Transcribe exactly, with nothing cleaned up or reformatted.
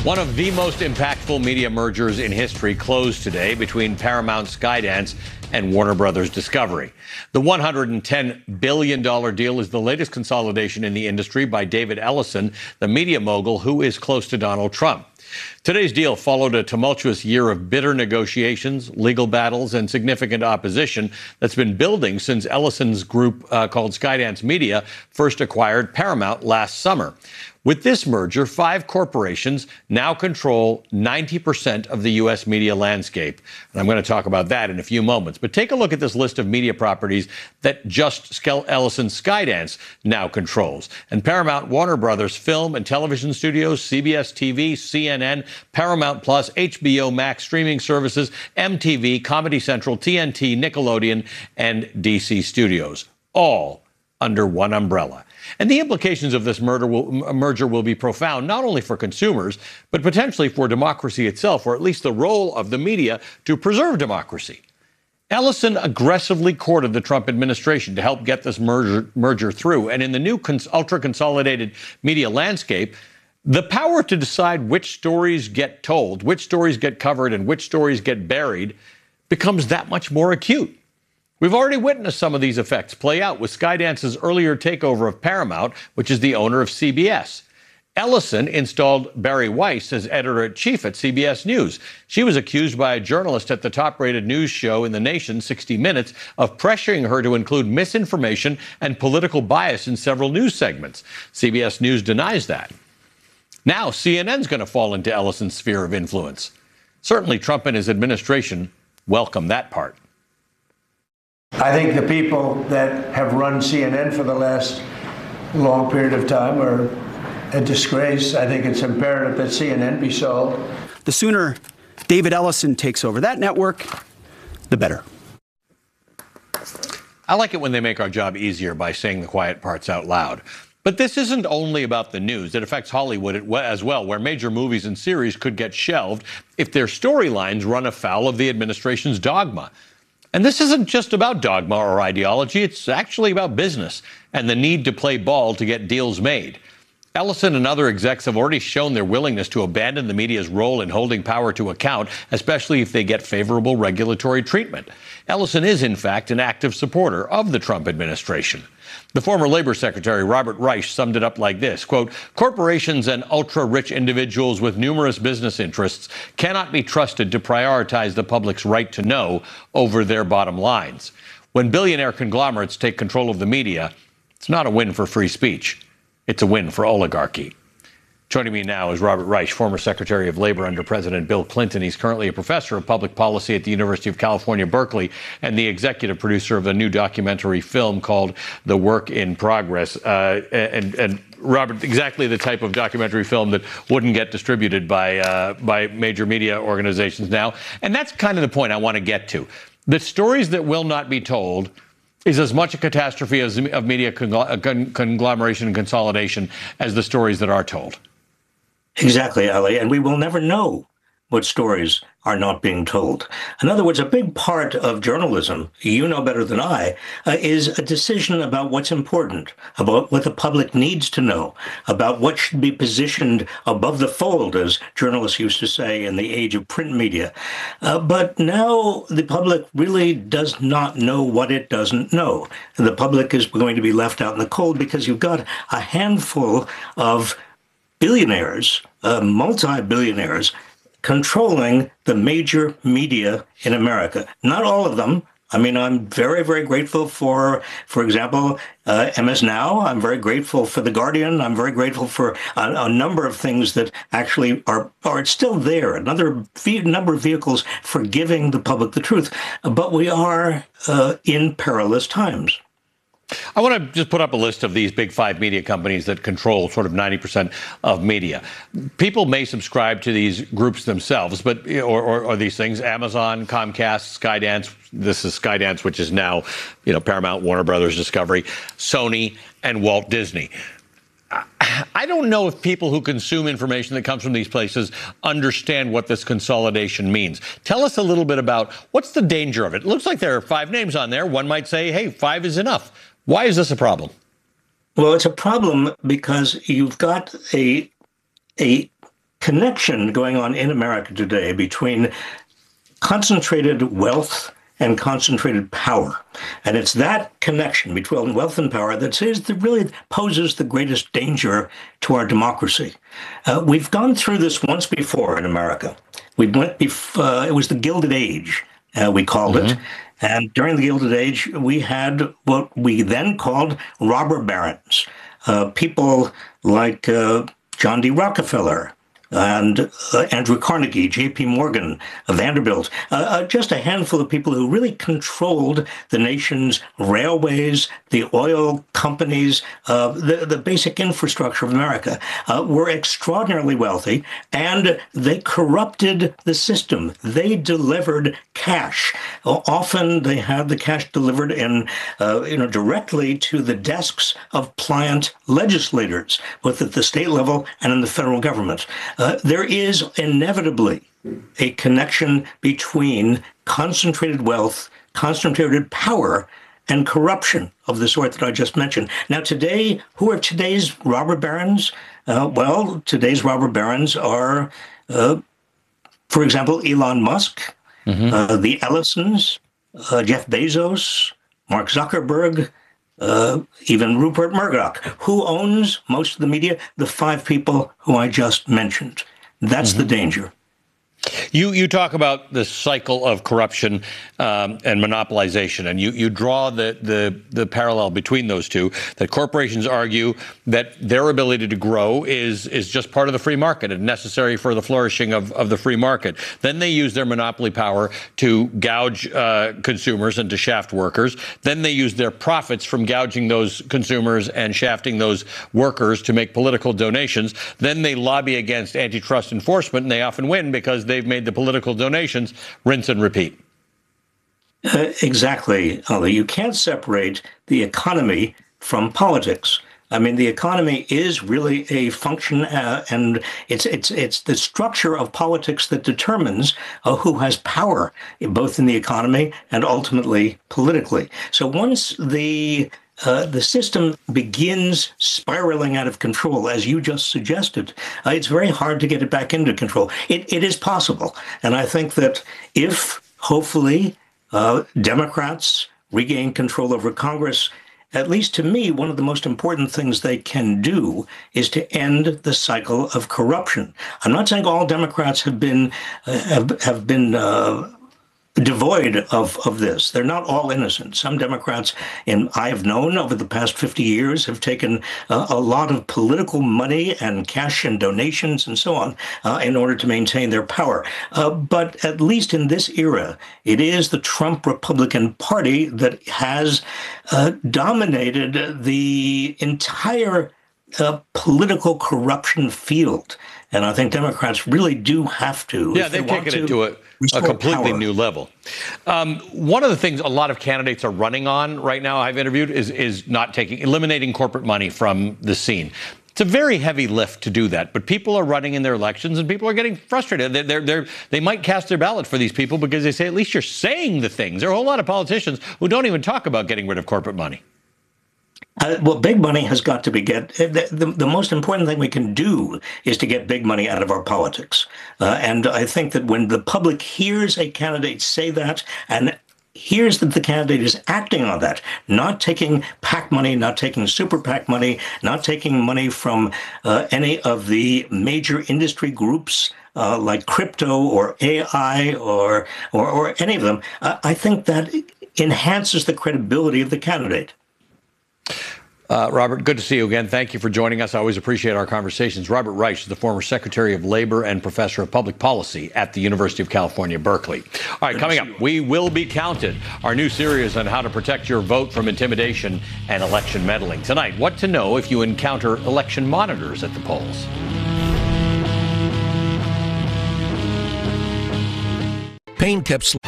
One of the most impactful media mergers in history closed today between Paramount Skydance and Warner Brothers Discovery. The one hundred ten billion dollars deal is the latest consolidation in the industry by David Ellison, the media mogul who is close to Donald Trump. Today's deal followed a tumultuous year of bitter negotiations, legal battles, and significant opposition that's been building since Ellison's group uh, called Skydance Media first acquired Paramount last summer. With this merger, five corporations now control ninety percent of the U S media landscape. And I'm going to talk about that in a few moments. But take a look at this list of media properties that just Ellison Skydance now controls. And Paramount, Warner Brothers Film and Television Studios, C B S T V, C N N, Paramount Plus, H B O Max streaming services, M T V, Comedy Central, T N T, Nickelodeon, and D C Studios, all under one umbrella. And the implications of this merger will, merger will be profound, not only for consumers, but potentially for democracy itself, or at least the role of the media to preserve democracy. Ellison aggressively courted the Trump administration to help get this merger, merger through. And in the new cons- ultra-consolidated media landscape, the power to decide which stories get told, which stories get covered, and which stories get buried becomes that much more acute. We've already witnessed some of these effects play out with Skydance's earlier takeover of Paramount, which is the owner of C B S. Ellison installed Bari Weiss as editor-in-chief at C B S News. She was accused by a journalist at the top-rated news show in the nation, sixty minutes, of pressuring her to include misinformation and political bias in several news segments. C B S News denies that. Now C N N's going to fall into Ellison's sphere of influence. Certainly Trump and his administration welcome that part. I think the people that have run C N N for the last long period of time are a disgrace. I think it's imperative that C N N be sold. The sooner David Ellison takes over that network, the better. I like it when they make our job easier by saying the quiet parts out loud. But this isn't only about the news. It affects Hollywood as well, where major movies and series could get shelved if their storylines run afoul of the administration's dogma. And this isn't just about dogma or ideology. It's actually about business and the need to play ball to get deals made. Ellison and other execs have already shown their willingness to abandon the media's role in holding power to account, especially if they get favorable regulatory treatment. Ellison is, in fact, an active supporter of the Trump administration. The former Labor Secretary, Robert Reich, summed it up like this, quote, "Corporations and ultra-rich individuals with numerous business interests cannot be trusted to prioritize the public's right to know over their bottom lines. When billionaire conglomerates take control of the media, it's not a win for free speech. It's a win for oligarchy." Joining me now is Robert Reich, former Secretary of Labor under President Bill Clinton. He's currently a professor of public policy at the University of California, Berkeley, and the executive producer of a new documentary film called The Work in Progress. Uh, and, and Robert, exactly the type of documentary film that wouldn't get distributed by, uh, by major media organizations now. And that's kind of the point I want to get to. The stories that will not be told is as much a catastrophe as, of media conglomeration and consolidation as the stories that are told. Exactly, Ali. And we will never know what stories are not being told. In other words, a big part of journalism, you know better than I, uh, is a decision about what's important, about what the public needs to know, about what should be positioned above the fold, as journalists used to say in the age of print media. Uh, but now the public really does not know what it doesn't know. The public is going to be left out in the cold because you've got a handful of billionaires, uh, multi-billionaires, controlling the major media in America. Not all of them. I mean, I'm very, very grateful for, for example, uh, M S Now. I'm very grateful for The Guardian. I'm very grateful for a, a number of things that actually are, are still there, another ve- number of vehicles for giving the public the truth. But we are uh, in perilous times. I want to just put up a list of these big five media companies that control sort of ninety percent of media. People may subscribe to these groups themselves, but or, or, or these things: Amazon, Comcast, Skydance. This is Skydance, which is now, you know, Paramount, Warner Brothers Discovery, Sony, and Walt Disney. I don't know if people who consume information that comes from these places understand what this consolidation means. Tell us a little bit about what's the danger of it. It looks like there are five names on there. One might say, hey, five is enough. Why is this a problem? Well, it's a problem because you've got a a connection going on in America today between concentrated wealth and concentrated power. And it's that connection between wealth and power that says that really poses the greatest danger to our democracy. Uh, we've gone through this once before in America. We went bef- uh, it was the Gilded Age, uh, we called mm-hmm. it. And during the Gilded Age, we had what we then called robber barons, uh, people like uh, John D. Rockefeller, and uh, Andrew Carnegie, J P. Morgan, uh, Vanderbilt, uh, uh, just a handful of people who really controlled the nation's railways, the oil companies, uh, the, the basic infrastructure of America, uh, were extraordinarily wealthy, and they corrupted the system. They delivered cash. Uh, often they had the cash delivered in, uh, you know, directly to the desks of pliant legislators, both at the state level and in the federal government. Uh, there is inevitably a connection between concentrated wealth, concentrated power, and corruption of the sort that I just mentioned. Now, today, who are today's robber barons? Uh, well, today's robber barons are, uh, for example, Elon Musk, mm-hmm. uh, the Ellisons, uh, Jeff Bezos, Mark Zuckerberg, Uh, even Rupert Murdoch, who owns most of the media, the five people who I just mentioned. That's mm-hmm. the danger. You you talk about the cycle of corruption um, and monopolization, and you, you draw the, the, the parallel between those two, that corporations argue that their ability to grow is is just part of the free market and necessary for the flourishing of, of the free market. Then they use their monopoly power to gouge uh, consumers and to shaft workers. Then they use their profits from gouging those consumers and shafting those workers to make political donations. Then they lobby against antitrust enforcement, and they often win because they've made the political donations. Rinse and repeat. Uh, exactly, Ali. You can't separate the economy from politics. I mean, the economy is really a function, uh, and it's it's it's the structure of politics that determines uh, who has power, both in the economy and ultimately politically. So once the Uh, the system begins spiraling out of control, as you just suggested, uh, it's very hard to get it back into control. It, it is possible. And I think that if, hopefully, uh, Democrats regain control over Congress, at least to me, one of the most important things they can do is to end the cycle of corruption. I'm not saying all Democrats have been, uh, have, have been, uh, devoid of, of this. They're not all innocent. Some Democrats, and I have known over the past fifty years, have taken uh, a lot of political money and cash and donations and so on uh, in order to maintain their power. Uh, but at least in this era, it is the Trump Republican Party that has uh, dominated the entire uh, political corruption field. And I think Democrats really do have to. Yeah, they've they taken it to a, a completely power. new level. Um, one of the things a lot of candidates are running on right now, I've interviewed, is is not taking, eliminating corporate money from the scene. It's a very heavy lift to do that, but people are running in their elections, and people are getting frustrated. They're, they're, they're, they might cast their ballot for these people because they say, at least you're saying the things. There are a whole lot of politicians who don't even talk about getting rid of corporate money. Uh, well, big money has got to be get. The, the, the most important thing we can do is to get big money out of our politics. Uh, and I think that when the public hears a candidate say that and hears that the candidate is acting on that, not taking PAC money, not taking super PAC money, not taking money from uh, any of the major industry groups uh, like crypto or A I or, or, or any of them, uh, I think that enhances the credibility of the candidate. Uh, Robert, good to see you again. Thank you for joining us. I always appreciate our conversations. Robert Reich is the former Secretary of Labor and Professor of Public Policy at the University of California, Berkeley. All right, coming up, we will be counted. Our new series on how to protect your vote from intimidation and election meddling. Tonight, what to know if you encounter election monitors at the polls. Pain tips.